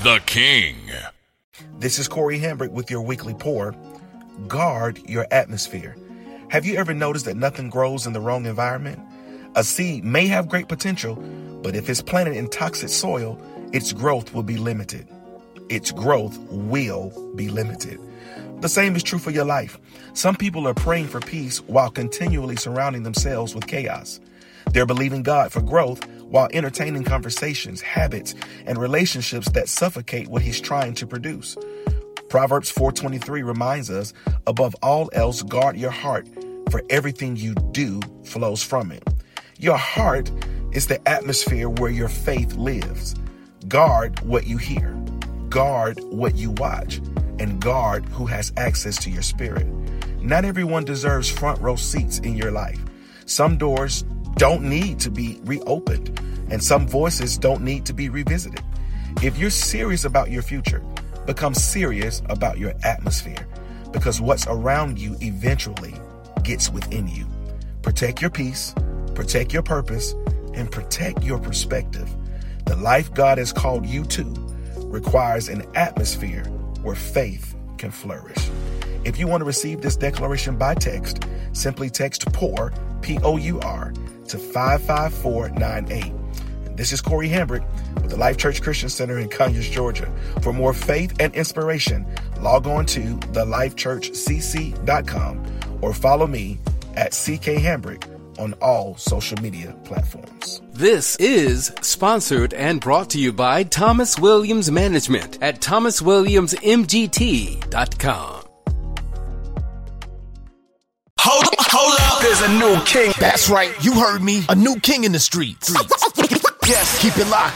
the king. This is Corey Hambrick with your weekly pour. Guard your atmosphere. Have you ever noticed that nothing grows in the wrong environment? A seed may have great potential, but if it's planted in toxic soil, its growth will be limited. Its growth will be limited. The same is true for your life. Some people are praying for peace while continually surrounding themselves with chaos. They're believing God for growth while entertaining conversations, habits, and relationships that suffocate what He's trying to produce. Proverbs 4:23 reminds us, above all else, guard your heart, for everything you do flows from it. Your heart is the atmosphere where your faith lives. Guard what you hear, guard what you watch, and guard who has access to your spirit. Not everyone deserves front row seats in your life. Some doors don't need to be reopened, and some voices don't need to be revisited. If you're serious about your future, become serious about your atmosphere, because what's around you eventually gets within you. Protect your peace, protect your purpose, and protect your perspective. The life God has called you to requires an atmosphere where faith can flourish. If you want to receive this declaration by text, simply text POUR, P-O-U-R, to 55498. This is Corey Hambrick with the Life Church Christian Center in Conyers, Georgia. For more faith and inspiration, log on to thelifechurchcc.com or follow me at CK Hambrick on all social media platforms. This is sponsored and brought to you by Thomas Williams Management at thomaswilliamsmgt.com. Hold up, there's a new king. That's right, you heard me. A new king in the streets. Yes, Keep it locked.